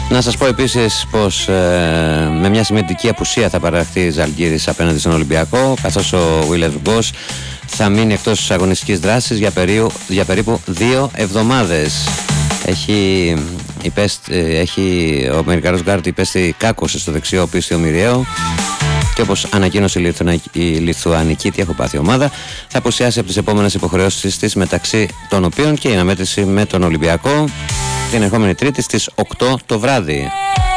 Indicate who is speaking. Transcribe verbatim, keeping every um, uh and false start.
Speaker 1: Να σας πω επίσης πως ε, με μια σημαντική απουσία θα παραχθεί η Ζαλγκίρις απέναντι στον Ολυμπιακό, καθώς ο Βίλερ Γκος θα μείνει εκτός της αγωνιστικής δράσης για, περίου, για περίπου δύο εβδομάδες. Έχει, υπέστη, έχει ο Αμερικανός γκάρντ υπέστη κάκωση στο δεξιό πίστιο μοιραίο και όπως ανακοίνωσε η, Λιθουανική, η Λιθουανική τι έχω πάθει ομάδα, θα απουσιάσει από τις επόμενες υποχρεώσεις της, μεταξύ των οποίων και η αναμέτρηση με τον Ολυμπιακό την ερχόμενη Τρίτη στις οκτώ το βράδυ.